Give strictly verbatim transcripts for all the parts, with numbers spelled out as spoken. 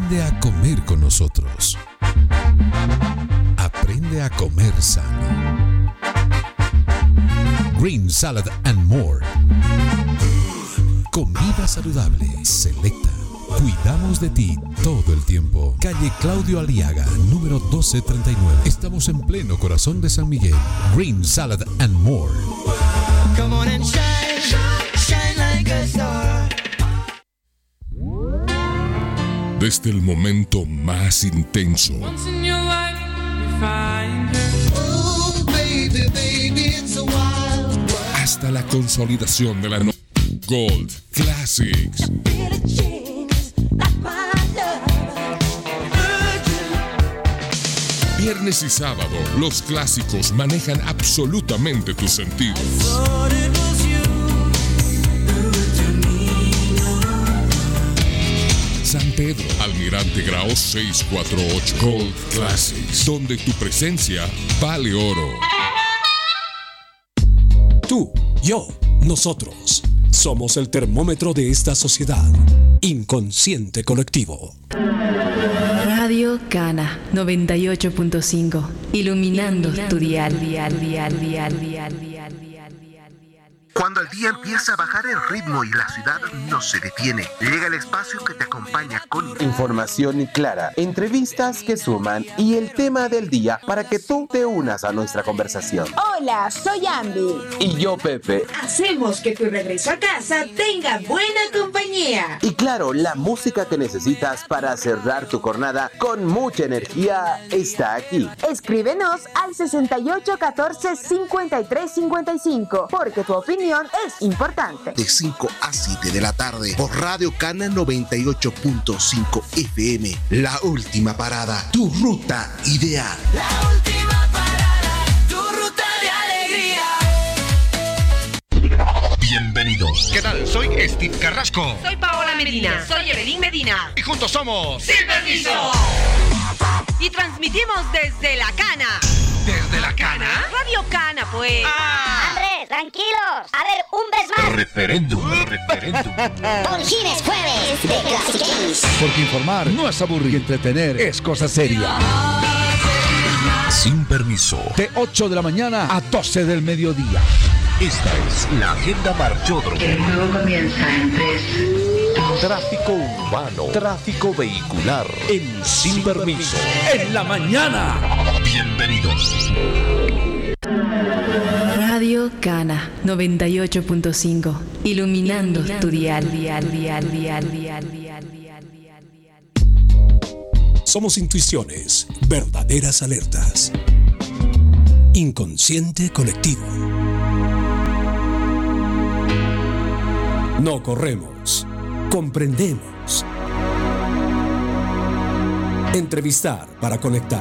Aprende a comer con nosotros. Aprende a comer sano. Green Salad and More. Comida saludable, selecta. Cuidamos de ti todo el tiempo. Calle Claudio Aliaga, número doce treinta y nueve. Estamos en pleno corazón de San Miguel. Green Salad and More. Come on and shine, shine like a star. Desde el momento más intenso hasta la consolidación de la no- Gold Classics. Viernes y sábado, los clásicos manejan absolutamente tus sentidos. San Pedro, Almirante Grau seiscientos cuarenta y ocho. Gold Classics, donde tu presencia vale oro. Tú, yo, nosotros, somos el termómetro de esta sociedad. Inconsciente colectivo. Radio Cana noventa y ocho punto cinco. Iluminando, Iluminando tu dial, dial, dial, dial, dial, dial. Cuando el día empieza a bajar el ritmo y la ciudad no se detiene, llega el espacio que te acompaña con información clara, entrevistas que suman y el tema del día para que tú te unas a nuestra conversación. Hola, soy Andy. Y yo, Pepe. Hacemos que tu regreso a casa tenga buena compañía. Y claro, la música que necesitas para cerrar tu jornada con mucha energía está aquí. Escríbenos al sesenta y ocho catorce cincuenta y tres cincuenta y cinco, porque tu opinión es importante. De cinco a siete de la tarde por Radio Cana noventa y ocho punto cinco F M. La última parada, tu ruta ideal. La última parada, tu ruta de alegría. Bienvenidos. ¿Qué tal? Soy Steve Carrasco. Soy Paola Medina. Soy Evelyn Medina. Y juntos somos Sin Permiso. Y transmitimos desde La Cana. ¿Desde La Cana? Radio Cana, pues. Ah. Andrés, tranquilos. A ver, un vez más. Referéndum, referéndum. Por fin es jueves de Classic Games. Porque informar no es aburrir, entretener es cosa seria. Sin Permiso. De ocho de la mañana a doce del mediodía. Esta es la agenda Marchódromo. El juego comienza en tres. Tráfico urbano, tráfico vehicular en Sin, Sin Permiso. En la mañana. Bienvenidos. Radio Cana noventa y ocho punto cinco. Iluminando, Iluminando tu dial, dial, dial, dial, dial, dial, dial, dial. Somos intuiciones, verdaderas alertas. Inconsciente colectivo. No corremos, comprendemos. Entrevistar para conectar.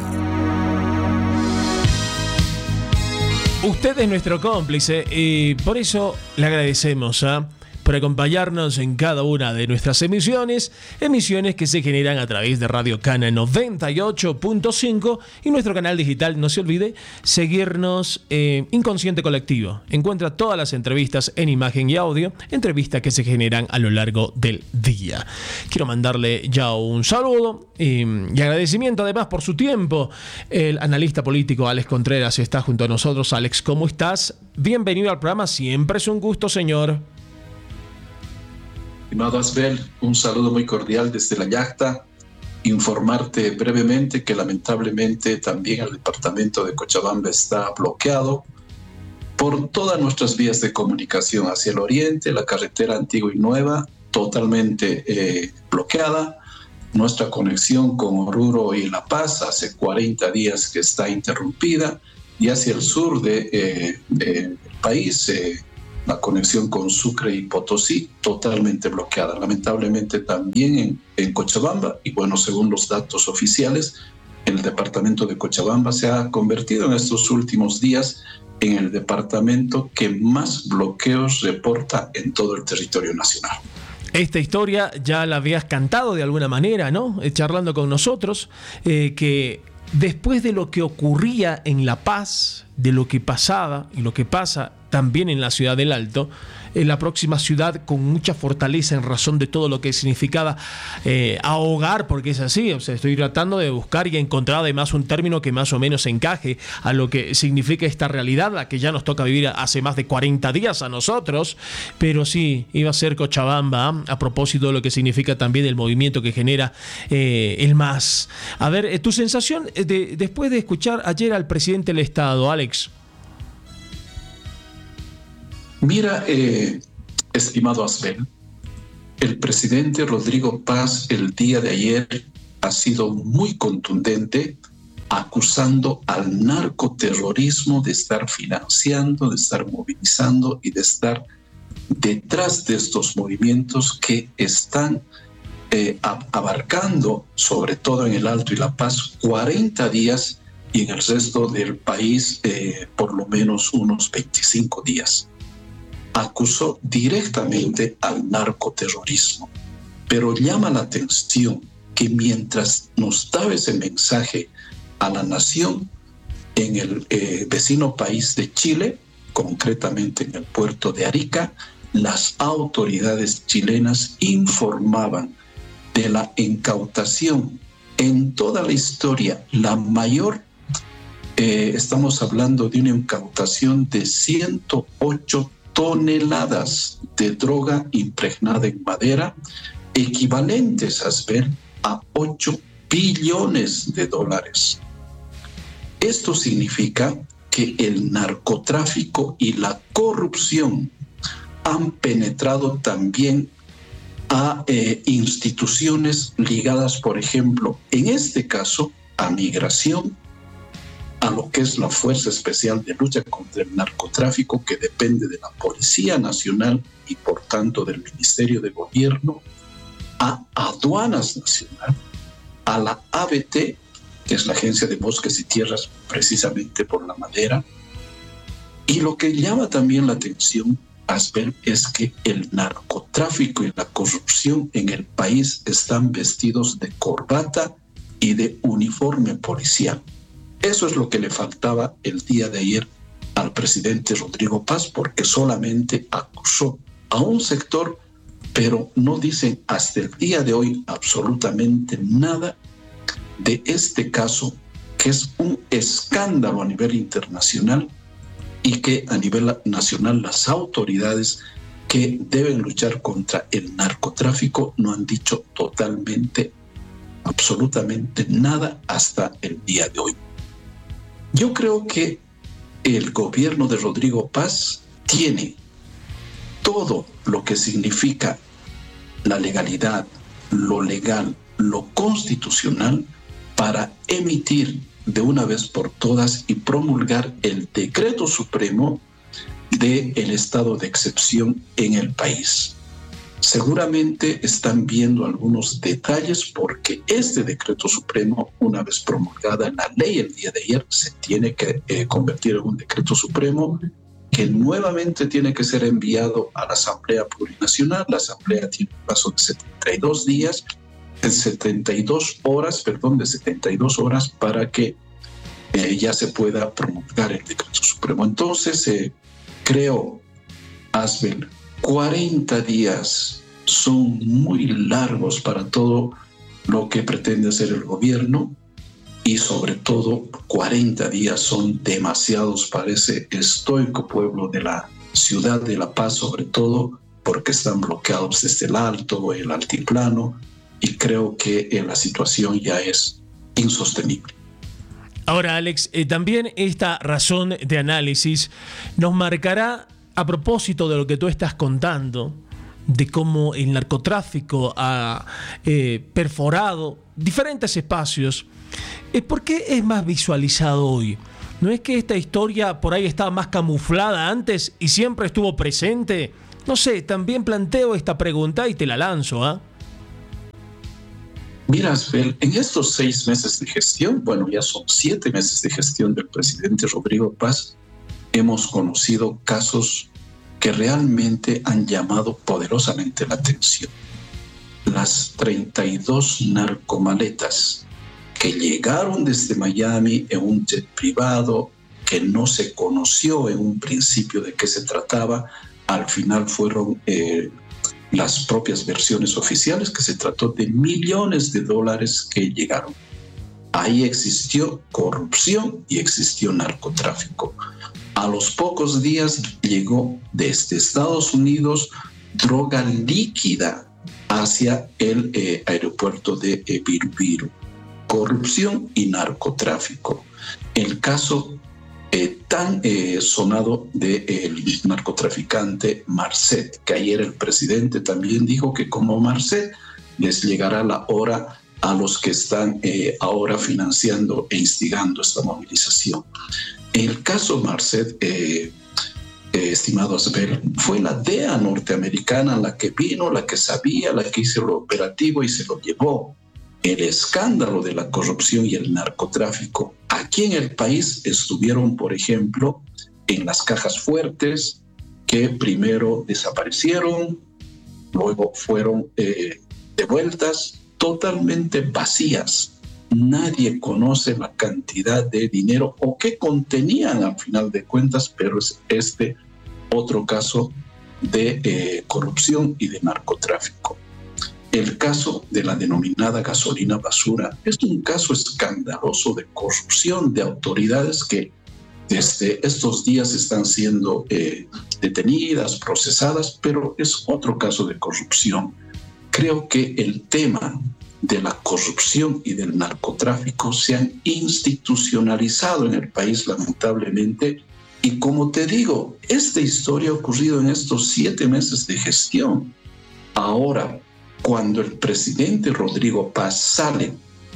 Usted es nuestro cómplice y por eso le agradecemos ¿eh? por acompañarnos en cada una de nuestras emisiones, emisiones que se generan a través de Radio Cana noventa y ocho punto cinco y nuestro canal digital. No se olvide seguirnos eh, Inconsciente Colectivo. Encuentra todas las entrevistas en imagen y audio, entrevistas que se generan a lo largo del día. Quiero mandarle ya un saludo y, y agradecimiento además por su tiempo. El analista político Alex Contreras está junto a nosotros. Alex, ¿cómo estás? Bienvenido al programa. Siempre es un gusto, señor. Estimado Asbel, un saludo muy cordial desde la yacta. Informarte brevemente que lamentablemente también el departamento de Cochabamba está bloqueado por todas nuestras vías de comunicación hacia el oriente, la carretera antigua y nueva totalmente eh, bloqueada. Nuestra conexión con Oruro y La Paz hace cuarenta días que está interrumpida, y hacia el sur del de, eh, país eh, la conexión con Sucre y Potosí totalmente bloqueada. Lamentablemente también en, en Cochabamba, y bueno, según los datos oficiales, el departamento de Cochabamba se ha convertido en estos últimos días en el departamento que más bloqueos reporta en todo el territorio nacional. Esta historia ya la habías cantado de alguna manera, ¿no? Eh, charlando con nosotros, eh, que después de lo que ocurría en La Paz, de lo que pasaba y lo que pasa también en la ciudad del Alto, eh, la próxima ciudad con mucha fortaleza en razón de todo lo que significaba eh, ahogar, porque es así. O sea, estoy tratando de buscar y encontrar además un término que más o menos encaje a lo que significa esta realidad, la que ya nos toca vivir hace más de cuarenta días a nosotros. Pero sí, iba a ser Cochabamba, ¿eh? A propósito de lo que significa también el movimiento que genera eh, el M A S. A ver, eh, tu sensación de, después de escuchar ayer al presidente del Estado, Alex. Mira, eh, estimado Asbel, el presidente Rodrigo Paz el día de ayer ha sido muy contundente acusando al narcoterrorismo de estar financiando, de estar movilizando y de estar detrás de estos movimientos que están eh, abarcando, sobre todo en el Alto y La Paz, cuarenta días y en el resto del país eh, por lo menos unos veinticinco días. Acusó directamente al narcoterrorismo, pero llama la atención que mientras nos daba ese mensaje a la nación en el eh, vecino país de Chile, concretamente en el puerto de Arica, las autoridades chilenas informaban de la incautación en toda la historia, la mayor, eh, estamos hablando de una incautación de ciento ocho toneladas de droga impregnada en madera, equivalentes a ver a ocho billones de dólares. Esto significa que el narcotráfico y la corrupción han penetrado también a eh, instituciones ligadas, por ejemplo, en este caso, a migración, a lo que es la Fuerza Especial de Lucha contra el Narcotráfico, que depende de la Policía Nacional y por tanto del Ministerio de Gobierno, a Aduanas Nacional, a la A B T, que es la Agencia de Bosques y Tierras, precisamente por la madera. Y lo que llama también la atención, Asbel, es que el narcotráfico y la corrupción en el país están vestidos de corbata y de uniforme policial. Eso es lo que le faltaba el día de ayer al presidente Rodrigo Paz, porque solamente acusó a un sector, pero no dicen hasta el día de hoy absolutamente nada de este caso, que es un escándalo a nivel internacional y que a nivel nacional las autoridades que deben luchar contra el narcotráfico no han dicho totalmente, absolutamente nada hasta el día de hoy. Yo creo que el gobierno de Rodrigo Paz tiene todo lo que significa la legalidad, lo legal, lo constitucional para emitir de una vez por todas y promulgar el decreto supremo del estado de excepción en el país. Seguramente están viendo algunos detalles porque este decreto supremo, una vez promulgada la ley el día de ayer, se tiene que eh, convertir en un decreto supremo que nuevamente tiene que ser enviado a la Asamblea Plurinacional. La Asamblea tiene un plazo de setenta y dos días, de setenta y dos horas, perdón, de setenta y dos horas para que eh, ya se pueda promulgar el decreto supremo. Entonces, eh, creo, Asbel, cuarenta días son muy largos para todo lo que pretende hacer el gobierno y sobre todo cuarenta días son demasiados para ese estoico pueblo de la ciudad de La Paz, sobre todo porque están bloqueados desde el alto, el altiplano, y creo que eh, la situación ya es insostenible. Ahora, Alex, eh, también esta razón de análisis nos marcará, a propósito de lo que tú estás contando, de cómo el narcotráfico ha eh, perforado diferentes espacios, eh, ¿por qué es más visualizado hoy? ¿No es que esta historia por ahí estaba más camuflada antes y siempre estuvo presente? No sé, también planteo esta pregunta y te la lanzo, ¿ah? ¿eh? Mira, Asbel, en estos seis meses de gestión, bueno, ya son siete meses de gestión del presidente Rodrigo Paz, hemos conocido casos que realmente han llamado poderosamente la atención. Las treinta y dos narcomaletas que llegaron desde Miami en un jet privado, que no se conoció en un principio de qué se trataba, al final fueron eh, las propias versiones oficiales que se trató de millones de dólares que llegaron. Ahí existió corrupción y existió narcotráfico. A los pocos días llegó desde Estados Unidos droga líquida hacia el eh, aeropuerto de eh, Viru-Viru. Corrupción y narcotráfico. El caso eh, tan eh, sonado del de, narcotraficante Marcet, que ayer el presidente también dijo que como Marcet les llegará la hora a los que están eh, ahora financiando e instigando esta movilización. El caso Marcet, eh, eh, estimado Asbel, fue la D E A norteamericana la que vino, la que sabía, la que hizo lo operativo y se lo llevó. El escándalo de la corrupción y el narcotráfico aquí en el país estuvieron, por ejemplo, en las cajas fuertes que primero desaparecieron, luego fueron eh, devueltas totalmente vacías. Nadie conoce la cantidad de dinero o qué contenían al final de cuentas, pero es este otro caso de eh, corrupción y de narcotráfico. El caso de la denominada gasolina basura es un caso escandaloso de corrupción de autoridades que desde estos días están siendo eh, detenidas, procesadas, pero es otro caso de corrupción. Creo que el tema de la corrupción y del narcotráfico se han institucionalizado en el país, lamentablemente, y como te digo, esta historia ha ocurrido en estos siete meses de gestión. Ahora, cuando el presidente Rodrigo Paz sale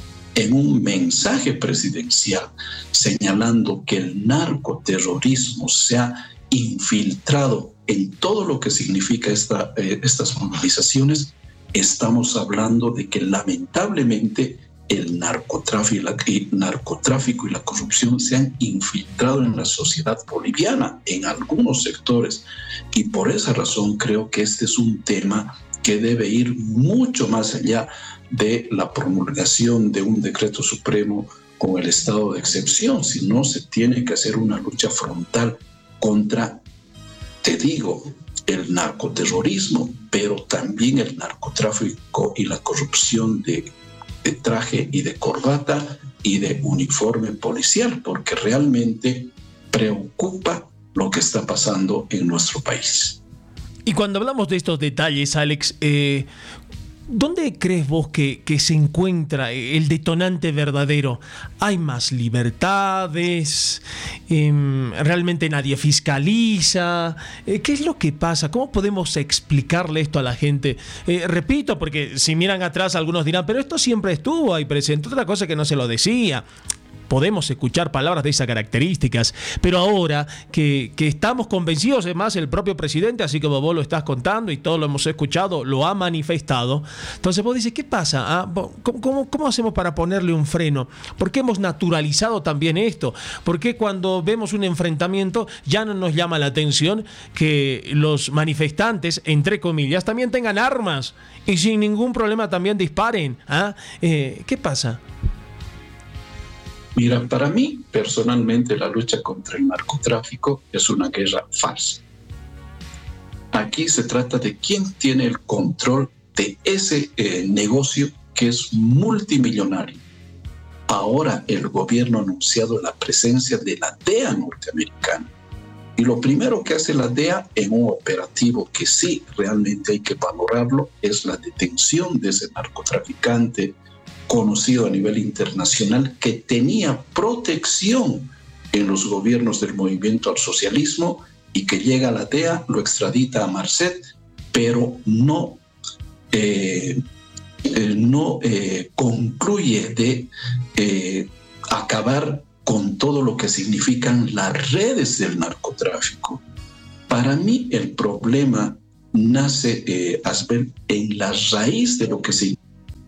en un mensaje presidencial señalando que el narcoterrorismo se ha infiltrado en todo lo que significa esta, eh, estas movilizaciones, estamos hablando de que lamentablemente el narcotráfico y, la, el narcotráfico y la corrupción se han infiltrado en la sociedad boliviana en algunos sectores, y por esa razón creo que este es un tema que debe ir mucho más allá de la promulgación de un decreto supremo con el estado de excepción, sino se tiene que hacer una lucha frontal contra, te digo, el narcoterrorismo, pero también el narcotráfico y la corrupción de, de traje y de corbata y de uniforme policial, porque realmente preocupa lo que está pasando en nuestro país. Y cuando hablamos de estos detalles, Alex, eh, ¿dónde crees vos que, que se encuentra el detonante verdadero? ¿Hay más libertades? Eh, ¿Realmente nadie fiscaliza? Eh, ¿Qué es lo que pasa? ¿Cómo podemos explicarle esto a la gente? Eh, repito, porque si miran atrás algunos dirán, pero esto siempre estuvo ahí presente. Otra cosa que no se lo decía. Podemos escuchar palabras de esas características, pero ahora que, que estamos convencidos, además el propio presidente, así como vos lo estás contando y todos lo hemos escuchado, lo ha manifestado. Entonces vos dices, ¿qué pasa? ¿Ah? ¿Cómo, cómo, ¿Cómo hacemos para ponerle un freno? ¿Por qué hemos naturalizado también esto? ¿Por qué cuando vemos un enfrentamiento ya no nos llama la atención que los manifestantes, entre comillas, también tengan armas y sin ningún problema también disparen? ¿Ah? Eh, ¿Qué pasa? Mira, para mí, personalmente, la lucha contra el narcotráfico es una guerra falsa. Aquí se trata de quién tiene el control de ese eh, negocio que es multimillonario. Ahora el gobierno ha anunciado la presencia de la D E A norteamericana. Y lo primero que hace la D E A en un operativo que sí realmente hay que valorarlo es la detención de ese narcotraficante conocido a nivel internacional que tenía protección en los gobiernos del movimiento al socialismo y que llega a la D E A, lo extradita a Marcet, pero no, eh, eh, no eh, concluye de eh, acabar con todo lo que significan las redes del narcotráfico. Para mí el problema nace, eh, Asbel, en la raíz de lo que significa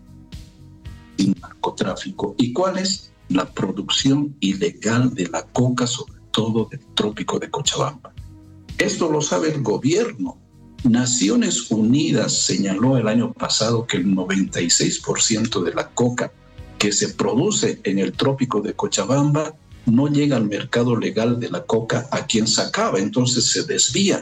narcotráfico. ¿Y cuál es? La producción ilegal de la coca, sobre todo del trópico de Cochabamba. Esto lo sabe el gobierno. Naciones Unidas señaló el año pasado que el noventa y seis por ciento de la coca que se produce en el trópico de Cochabamba no llega al mercado legal de la coca a quien sacaba, entonces se desvía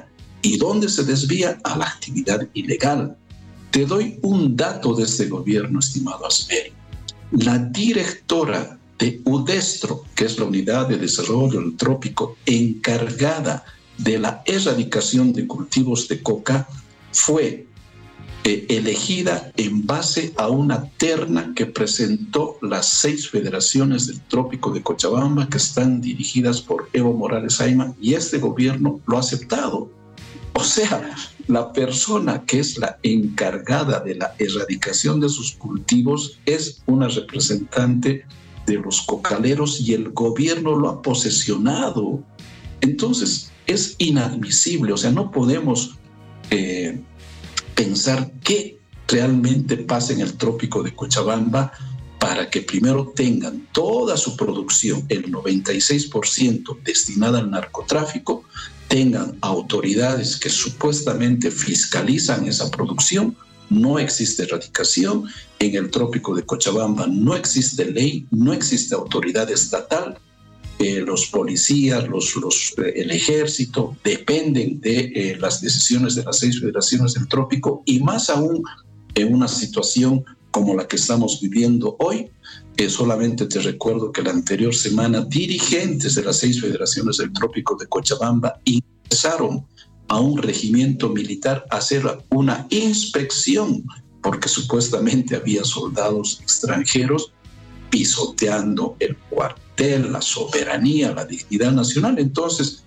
¿Y dónde se desvía? A la actividad ilegal. Te doy un dato de este gobierno, estimado Asbel. La directora de UDESTRO, que es la Unidad de Desarrollo del Trópico encargada de la erradicación de cultivos de coca, fue eh, elegida en base a una terna que presentó las seis federaciones del Trópico de Cochabamba, que están dirigidas por Evo Morales Ayma, y este gobierno lo ha aceptado. O sea, la persona que es la encargada de la erradicación de sus cultivos es una representante de los cocaleros y el gobierno lo ha posesionado. Entonces, es inadmisible. O sea, no podemos eh, pensar qué realmente pasa en el Trópico de Cochabamba para que primero tengan toda su producción, el noventa y seis por ciento destinada al narcotráfico, tengan autoridades que supuestamente fiscalizan esa producción. No existe erradicación en el Trópico de Cochabamba, no existe ley, no existe autoridad estatal. Eh, los policías, los, los, eh, el ejército dependen de eh, las decisiones de las seis federaciones del Trópico, y más aún en una situación como la que estamos viviendo hoy. Eh, solamente te recuerdo que la anterior semana dirigentes de las seis federaciones del Trópico de Cochabamba ingresaron a un regimiento militar a hacer una inspección porque supuestamente había soldados extranjeros pisoteando el cuartel, la soberanía, la dignidad nacional. Entonces,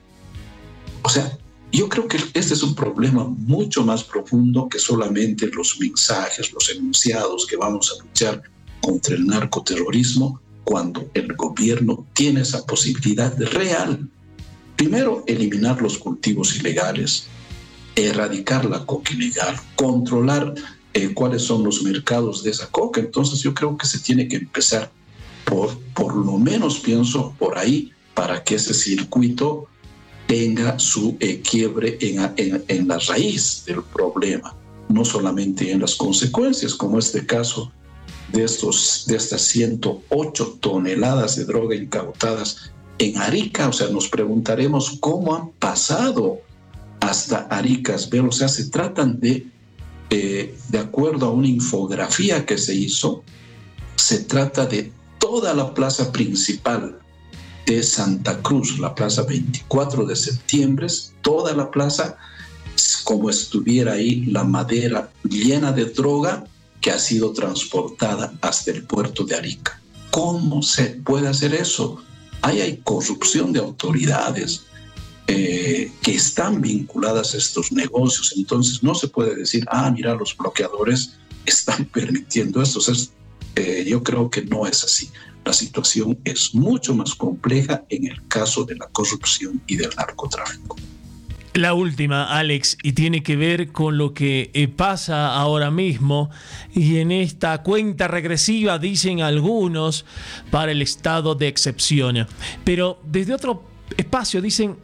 o sea, yo creo que este es un problema mucho más profundo que solamente los mensajes, los enunciados que vamos a luchar contra el narcoterrorismo, cuando el gobierno tiene esa posibilidad real. Primero, eliminar los cultivos ilegales, erradicar la coca ilegal, controlar eh, cuáles son los mercados de esa coca. Entonces yo creo que se tiene que empezar por, por lo menos pienso por ahí, para que ese circuito tenga su eh, quiebre en, en, en la raíz del problema, no solamente en las consecuencias, como este caso de, estos, de estas ciento ocho toneladas de droga incautadas en Arica. O sea, nos preguntaremos cómo han pasado hasta Arica. O sea, se tratan de, eh, de acuerdo a una infografía que se hizo, se trata de toda la plaza principal de Santa Cruz, la plaza veinticuatro de septiembre, toda la plaza como estuviera ahí la madera llena de droga que ha sido transportada hasta el puerto de Arica. ¿Cómo se puede hacer eso? Ahí hay corrupción de autoridades eh, que están vinculadas a estos negocios. Entonces no se puede decir, ah, mira, los bloqueadores están permitiendo esto. O sea, eh, yo creo que no es así. La situación es mucho más compleja en el caso de la corrupción y del narcotráfico. La última, Alex, y tiene que ver con lo que pasa ahora mismo y en esta cuenta regresiva, dicen algunos, para el estado de excepción. Pero desde otro espacio dicen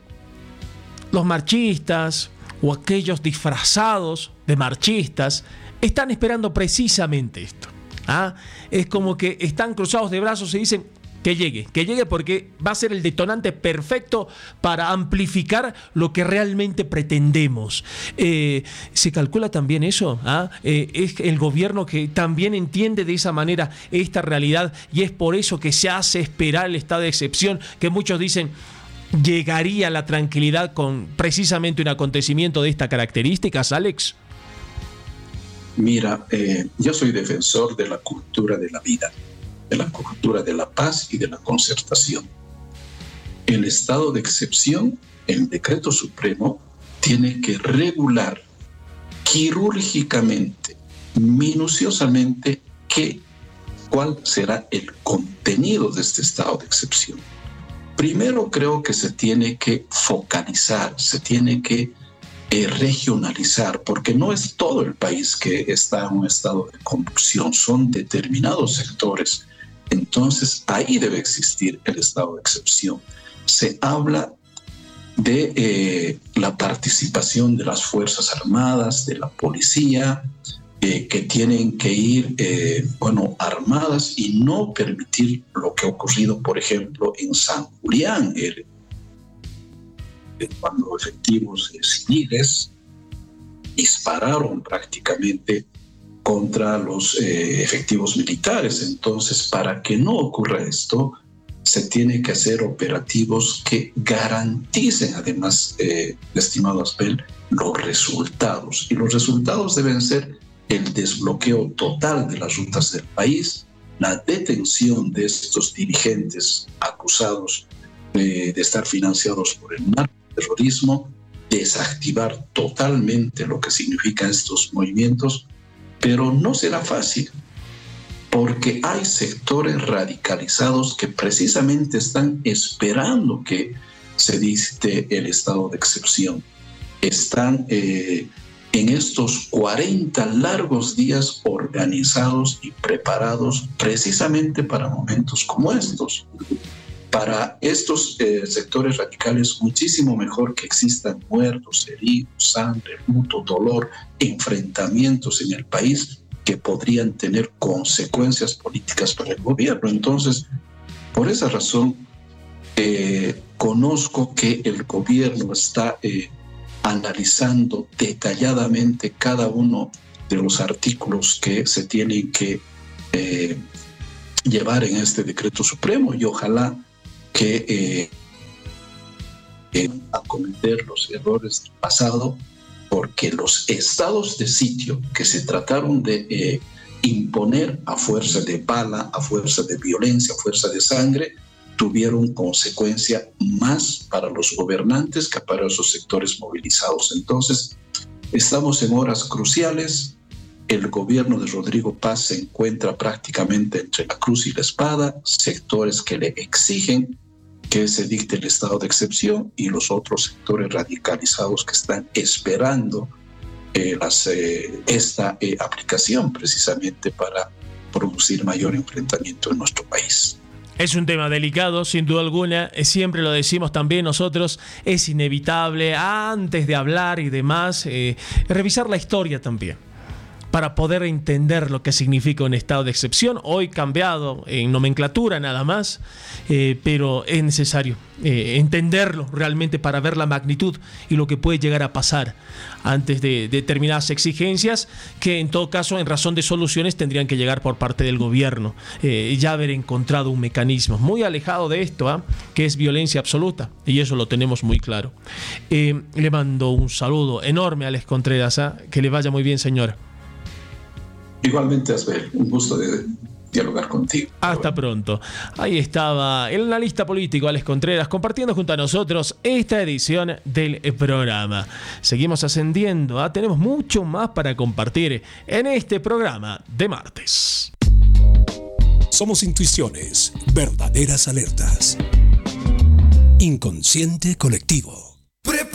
los marchistas o aquellos disfrazados de marchistas están esperando precisamente esto. ¿Ah? Es como que están cruzados de brazos y dicen que llegue, que llegue porque va a ser el detonante perfecto para amplificar lo que realmente pretendemos. Eh, ¿Se calcula también eso? ¿Ah? Eh, es el gobierno que también entiende de esa manera esta realidad y es por eso que se hace esperar el estado de excepción, que muchos dicen llegaría la tranquilidad con precisamente un acontecimiento de estas características, Alex. Mira, eh, yo soy defensor de la cultura de la vida, de la cultura de la paz y de la concertación. El estado de excepción, el decreto supremo, tiene que regular quirúrgicamente, minuciosamente, qué, cuál será el contenido de este estado de excepción. Primero creo que se tiene que focalizar, se tiene que eh, regionalizar, porque no es todo el país que está en un estado de convulsión, son determinados sectores. Entonces, ahí debe existir el estado de excepción. Se habla de eh, la participación de las Fuerzas Armadas, de la policía, eh, que tienen que ir, eh, bueno, armadas y no permitir lo que ha ocurrido, por ejemplo, en San Julián. El, cuando efectivos civiles dispararon prácticamente contra los eh, efectivos militares. Entonces, para que no ocurra esto, se tiene que hacer operativos que garanticen, además, eh, estimado Asbel, los resultados. Y los resultados deben ser el desbloqueo total de las rutas del país, la detención de estos dirigentes acusados eh, de estar financiados por el narcoterrorismo, desactivar totalmente lo que significan estos movimientos, pero no será fácil, porque hay sectores radicalizados que precisamente están esperando que se dicte el estado de excepción. Están eh, en estos cuarenta largos días organizados y preparados precisamente para momentos como estos. Para estos eh, sectores radicales, muchísimo mejor que existan muertos, heridos, sangre, luto, dolor, enfrentamientos en el país que podrían tener consecuencias políticas para el gobierno. Entonces, por esa razón, eh, conozco que el gobierno está eh, analizando detalladamente cada uno de los artículos que se tienen que eh, llevar en este decreto supremo, y ojalá que eh, eh, a cometer los errores del pasado, porque los estados de sitio que se trataron de eh, imponer a fuerza de bala, a fuerza de violencia, a fuerza de sangre, tuvieron consecuencia más para los gobernantes que para esos sectores movilizados. Entonces, estamos en horas cruciales. El gobierno de Rodrigo Paz se encuentra prácticamente entre la cruz y la espada, sectores que le exigen que se dicte el estado de excepción y los otros sectores radicalizados que están esperando eh, las, eh, esta eh, aplicación precisamente para producir mayor enfrentamiento en nuestro país. Es un tema delicado, sin duda alguna, siempre lo decimos también nosotros, es inevitable antes de hablar y demás, eh, revisar la historia también, para poder entender lo que significa un estado de excepción, hoy cambiado en nomenclatura nada más, eh, pero es necesario eh, entenderlo realmente para ver la magnitud y lo que puede llegar a pasar antes de, de determinadas exigencias que en todo caso en razón de soluciones tendrían que llegar por parte del gobierno, eh, ya haber encontrado un mecanismo muy alejado de esto, ¿eh? que es violencia absoluta, y eso lo tenemos muy claro. Eh, le mando un saludo enorme a Alex Contreras, ¿eh? que le vaya muy bien, señora. Igualmente, Asbel, un gusto de dialogar contigo. Hasta pronto. Ahí estaba el analista político Alex Contreras compartiendo junto a nosotros esta edición del programa. Seguimos ascendiendo, ¿eh? Tenemos mucho más para compartir en este programa de martes. Somos intuiciones, verdaderas alertas. Inconsciente colectivo.